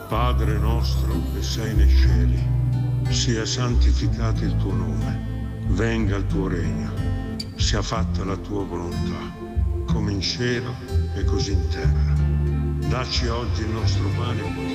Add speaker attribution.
Speaker 1: Padre nostro che sei nei cieli, sia santificato il tuo nome, venga il tuo regno, sia fatta la tua volontà, come in cielo e così in terra. Dacci oggi il nostro pane quotidiano.